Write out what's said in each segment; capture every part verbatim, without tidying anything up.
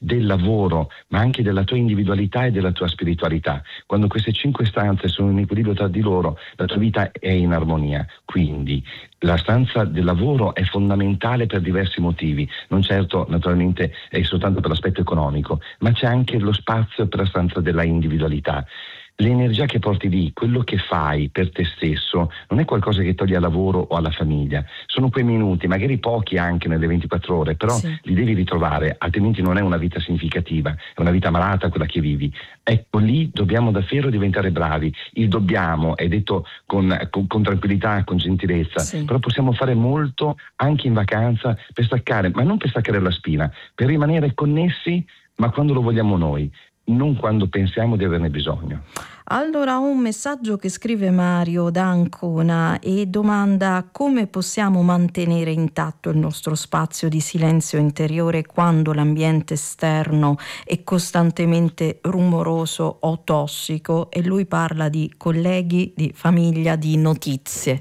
del lavoro, ma anche della tua individualità e della tua spiritualità. Quando queste cinque stanze sono in equilibrio tra di loro, la tua vita è in armonia. Quindi la stanza del lavoro è fondamentale per diversi motivi, non certo naturalmente è soltanto per l'aspetto economico, ma c'è anche lo spazio per la stanza della individualità. L'energia che porti lì, quello che fai per te stesso, non è qualcosa che togli al lavoro o alla famiglia. Sono quei minuti, magari pochi anche nelle ventiquattro ore, però Sì. li devi ritrovare, altrimenti non è una vita significativa, è una vita malata quella che vivi. Ecco, lì dobbiamo davvero diventare bravi. Il dobbiamo è detto con, con, con tranquillità, con gentilezza, Sì. però possiamo fare molto anche in vacanza per staccare, ma non per staccare la spina, per rimanere connessi, ma quando lo vogliamo noi, non quando pensiamo di averne bisogno. Allora, ho un messaggio che scrive Mario da Ancona e domanda: come possiamo mantenere intatto il nostro spazio di silenzio interiore quando l'ambiente esterno è costantemente rumoroso o tossico? E lui parla di colleghi, di famiglia, di notizie.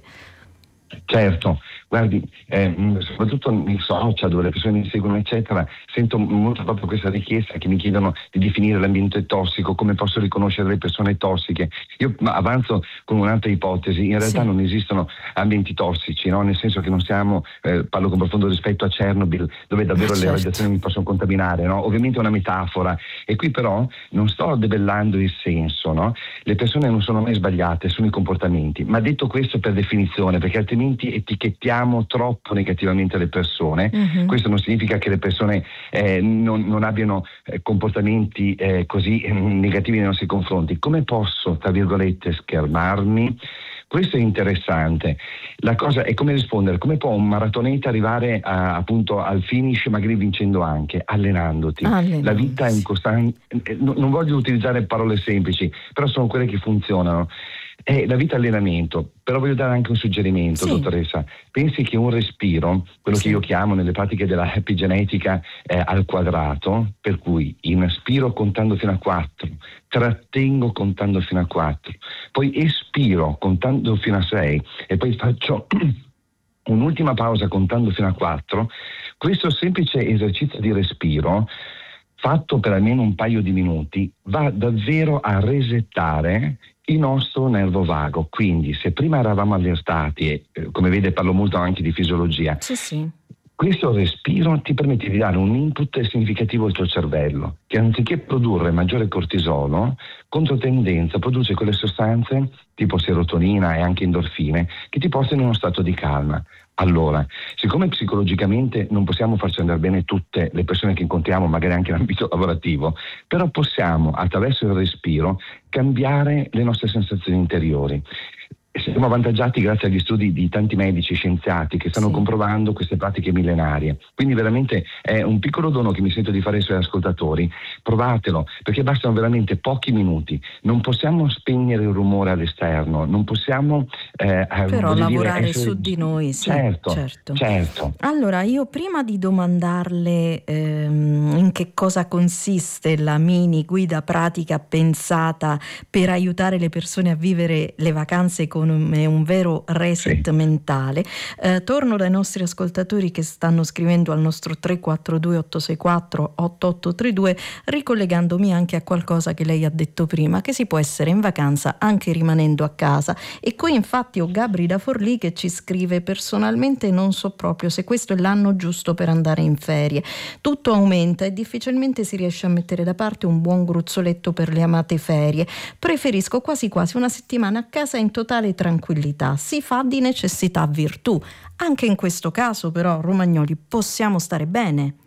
Certo, guardi, eh, soprattutto nei social dove le persone mi seguono eccetera, sento molto proprio questa richiesta che mi chiedono di definire l'ambiente tossico, come posso riconoscere le persone tossiche. Io avanzo con un'altra ipotesi: in realtà Sì. non esistono ambienti tossici, no? Nel senso che non siamo, eh, parlo con profondo rispetto a Chernobyl, dove davvero Ah, le certo. radiazioni mi possono contaminare, no? Ovviamente è una metafora, e qui però non sto debellando il senso, no? Le persone non sono mai sbagliate, sono i comportamenti, ma detto questo per definizione, perché altrimenti etichettiamo troppo negativamente le persone. Mhm. Questo non significa che le persone eh, non, non abbiano eh, comportamenti eh, così eh, negativi nei nostri confronti. Come posso, tra virgolette, schermarmi? Questo è interessante. La cosa è come rispondere: come può un maratoneta arrivare a, appunto al finish magari vincendo anche? Allenandoti. La vita è un Allenandosi. costante, eh, non, non voglio utilizzare parole semplici, però sono quelle che funzionano. È la vita allenamento, però voglio dare anche un suggerimento, Sì. dottoressa. Pensi che un respiro, quello Sì. che io chiamo nelle pratiche della epigenetica eh, al quadrato, per cui inspiro contando fino a quattro, trattengo contando fino a quattro, poi espiro contando fino a sei e poi faccio un'ultima pausa contando fino a quattro, questo semplice esercizio di respiro, fatto per almeno un paio di minuti, va davvero a resettare il nostro nervo vago. Quindi se prima eravamo allertati, e eh, come vede parlo molto anche di fisiologia, Sì, sì. questo respiro ti permette di dare un input significativo al tuo cervello, che anziché produrre maggiore cortisolo, controtendenza produce quelle sostanze tipo serotonina e anche endorfine che ti portano in uno stato di calma. Allora, siccome psicologicamente non possiamo farci andare bene tutte le persone che incontriamo, magari anche in ambito lavorativo, però possiamo, attraverso il respiro, cambiare le nostre sensazioni interiori. Siamo avvantaggiati grazie agli studi di tanti medici, scienziati che stanno Sì. comprovando queste pratiche millenarie. Quindi veramente è un piccolo dono che mi sento di fare ai suoi ascoltatori. Provatelo, perché bastano veramente pochi minuti. Non possiamo spegnere il rumore all'esterno, non possiamo eh, Però voglio dire, lavorare essere... su di noi, sì, Certo, certo. certo. Allora, io prima di domandarle ehm, in che cosa consiste la mini guida pratica pensata per aiutare le persone a vivere le vacanze come un vero reset Sì. mentale, eh, torno dai nostri ascoltatori che stanno scrivendo al nostro tre quattro due otto sei quattro otto otto tre due, ricollegandomi anche a qualcosa che lei ha detto prima, che si può essere in vacanza anche rimanendo a casa. E qui infatti ho Gabri da Forlì che ci scrive: personalmente non so proprio se questo è l'anno giusto per andare in ferie, tutto aumenta e difficilmente si riesce a mettere da parte un buon gruzzoletto per le amate ferie. Preferisco quasi quasi una settimana a casa in totale tranquillità, si fa di necessità virtù. Anche in questo caso però, Romagnoli, possiamo stare bene.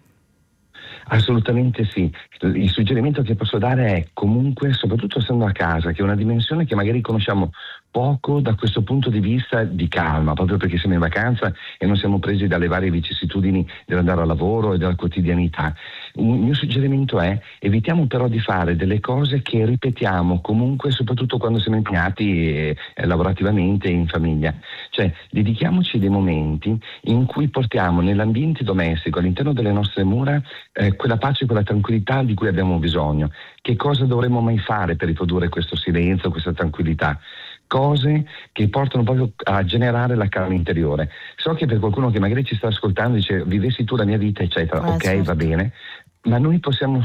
Assolutamente sì. Il suggerimento che posso dare è comunque, soprattutto stando a casa, che è una dimensione che magari conosciamo poco da questo punto di vista di calma, proprio perché siamo in vacanza e non siamo presi dalle varie vicissitudini dell'andare al lavoro e della quotidianità. Un mio suggerimento è: evitiamo però di fare delle cose che ripetiamo comunque, soprattutto quando siamo impegnati eh, lavorativamente e in famiglia. Cioè, dedichiamoci dei momenti in cui portiamo nell'ambiente domestico, all'interno delle nostre mura, eh, quella pace, quella tranquillità di cui abbiamo bisogno. Che cosa dovremmo mai fare per riprodurre questo silenzio, questa tranquillità? Cose che portano proprio a generare la calma interiore. So che per qualcuno che magari ci sta ascoltando dice: vivessi tu la mia vita eccetera, Eh, ok, certo. va bene, ma noi possiamo